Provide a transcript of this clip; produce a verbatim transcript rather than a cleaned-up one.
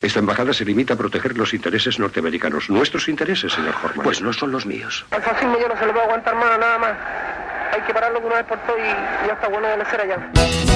Esta embajada se limita a proteger los intereses norteamericanos. ¿Nuestros intereses, señor Horman? Pues no son los míos. Al fascismo yo no se le puede aguantar más, nada más. Hay que pararlo de una vez por todas y ya está bueno de la cera ya.